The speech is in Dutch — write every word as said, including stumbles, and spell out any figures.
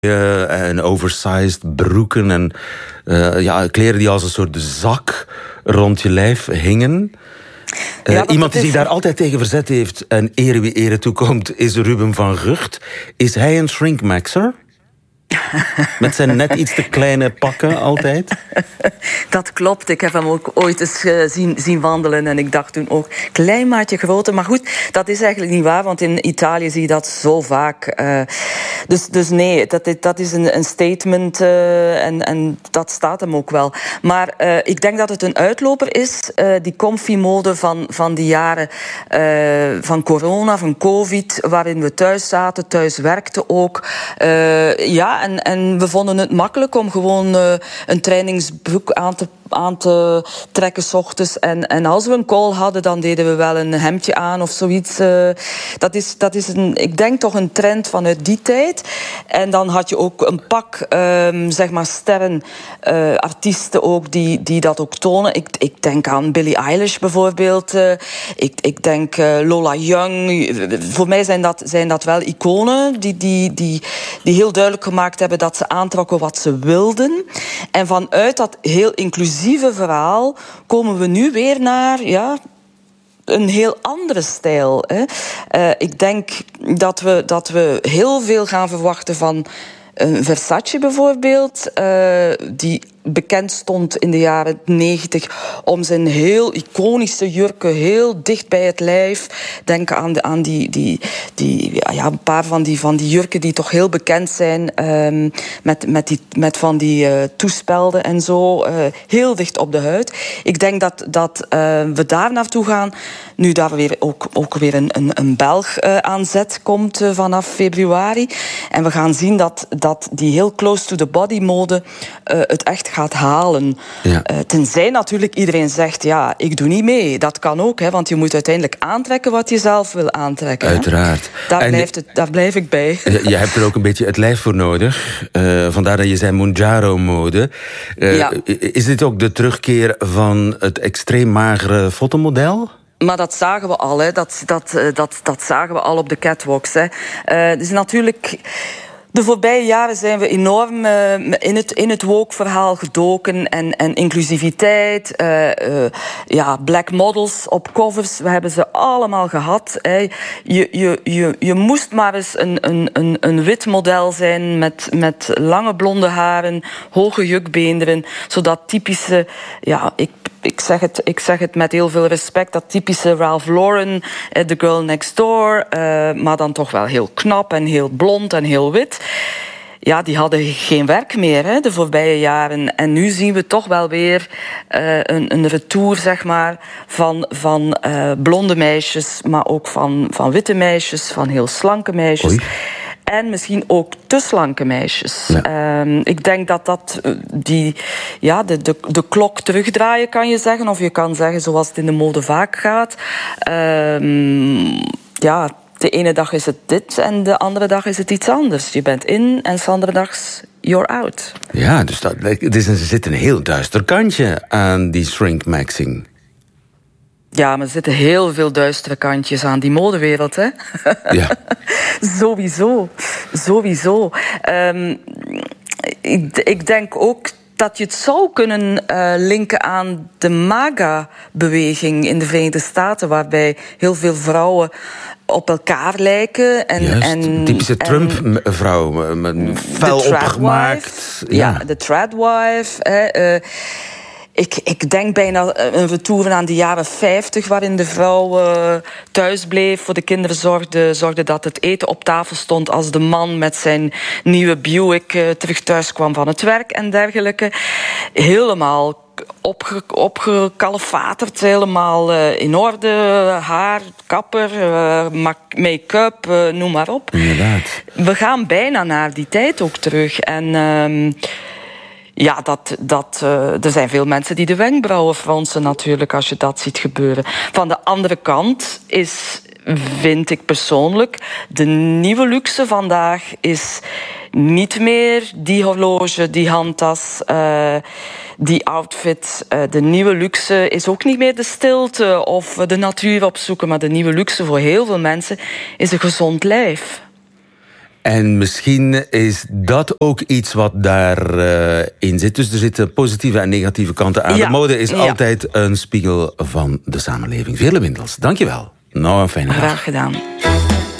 Uh, en oversized broeken en uh, ja, kleren die als een soort zak rond je lijf hingen. Uh, ja, iemand die is... zich daar altijd tegen verzet heeft en ere wie ere toekomt is Ruben van Gucht. Is hij een shrinkmaxer? Met zijn net iets te kleine pakken altijd? Dat klopt. Ik heb hem ook ooit eens uh, zien, zien wandelen. En ik dacht toen ook, klein maatje groter. Maar goed, dat is eigenlijk niet waar. Want in Italië zie je dat zo vaak. Uh, dus, dus nee, dat, dat is een, een statement. Uh, en, en dat staat hem ook wel. Maar uh, ik denk dat het een uitloper is. Uh, die comfy-mode van, van die jaren uh, van corona, van covid. Waarin we thuis zaten, thuis werkten ook. Uh, ja, En, en we vonden het makkelijk om gewoon uh, een trainingsbroek aan te, aan te trekken 's ochtends. En, en als we een call hadden, dan deden we wel een hemdje aan of zoiets. Uh, dat is, dat is een, ik denk toch een trend vanuit die tijd. En dan had je ook een pak, um, zeg maar, sterren, uh, artiesten ook, die, die dat ook tonen. Ik, ik denk aan Billie Eilish bijvoorbeeld. Uh, ik, ik denk uh, Lola Young. Voor mij zijn dat, zijn dat wel iconen die, die, die, die heel duidelijk gemaakt hebben dat ze aantrokken wat ze wilden. En vanuit dat heel inclusieve verhaal komen we nu weer naar ja, een heel andere stijl. Hè. Uh, ik denk dat we, dat we heel veel gaan verwachten van een Versace bijvoorbeeld, uh, die bekend stond in de jaren negentig om zijn heel iconische jurken heel dicht bij het lijf. Denk aan, de, aan die, die, die, ja, een paar van die, van die jurken die toch heel bekend zijn, um, met, met, die, met van die uh, toespelden en zo, uh, heel dicht op de huid. Ik denk dat, dat uh, we daar naartoe gaan, nu daar weer ook, ook weer een, een, een Belg uh, aan zet komt uh, vanaf februari. En we gaan zien dat, dat die heel close to the body mode uh, het echt gaat halen. Ja. Uh, tenzij natuurlijk iedereen zegt, ja, ik doe niet mee. Dat kan ook, hè, want je moet uiteindelijk aantrekken wat je zelf wil aantrekken. Uiteraard. Daar, blijft het, daar blijf ik bij. Je hebt er ook een beetje het lijf voor nodig. Uh, vandaar dat je zei Mounjaro-mode. Uh, ja. Is dit ook de terugkeer van het extreem magere fotomodel? Maar dat zagen we al, hè. Dat, dat, dat, dat zagen we al op de catwalks. Hè. Uh, dus natuurlijk, de voorbije jaren zijn we enorm uh, in het, in het woke-verhaal gedoken. En, en inclusiviteit, uh, uh, ja, black models op covers, we hebben ze allemaal gehad. Hè. Je, je, je, je moest maar eens een, een, een, een wit model zijn met, met lange blonde haren, hoge jukbeenderen, zodat typische, ja, ik Ik zeg, het, ik zeg het met heel veel respect, dat typische Ralph Lauren, The Girl Next Door, uh, maar dan toch wel heel knap en heel blond en heel wit. Ja, die hadden geen werk meer, hè, de voorbije jaren. En nu zien we toch wel weer uh, een, een retour, zeg maar, van, van uh, blonde meisjes, maar ook van, van witte meisjes, van heel slanke meisjes. Oei. En misschien ook te slanke meisjes. Ja. Um, ik denk dat dat die, ja, de, de, de klok terugdraaien, kan je zeggen. Of je kan zeggen, zoals het in de mode vaak gaat. Um, ja, de ene dag is het dit en de andere dag is het iets anders. Je bent in en zanderdags you're out. Ja, dus dat, er zit een heel duister kantje aan die shrinkmaxing. Ja, maar er zitten heel veel duistere kantjes aan die modewereld, hè? Ja. Sowieso. Sowieso. Um, ik, ik denk ook dat je het zou kunnen uh, linken aan de MAGA-beweging in de Verenigde Staten, waarbij heel veel vrouwen op elkaar lijken. En, Juist, en, typische Trump-vrouw, fel opgemaakt. Ja, ja, de tradwife. Hè, uh, Ik, ik denk bijna een retour aan de jaren vijftig, waarin de vrouw uh, thuis bleef, voor de kinderen zorgde, zorgde dat het eten op tafel stond als de man met zijn nieuwe Buick uh, terug thuis kwam van het werk en dergelijke. Helemaal opge, opgekalefaterd, helemaal uh, in orde, haar, kapper, uh, make-up, uh, noem maar op. Inderdaad. We gaan bijna naar die tijd ook terug. En Uh, Ja, dat, dat, uh, er zijn veel mensen die de wenkbrauwen fronsen natuurlijk als je dat ziet gebeuren. Van de andere kant is, vind ik persoonlijk, de nieuwe luxe vandaag is niet meer die horloge, die handtas, uh, die outfit. Uh, de nieuwe luxe is ook niet meer de stilte of de natuur opzoeken, maar de nieuwe luxe voor heel veel mensen is een gezond lijf. En misschien is dat ook iets wat daarin uh, zit. Dus er zitten positieve en negatieve kanten aan. Ja. De mode is ja. altijd een spiegel van de samenleving. Veerle Windels, dankjewel. Nou, een fijne dag. Graag gedaan.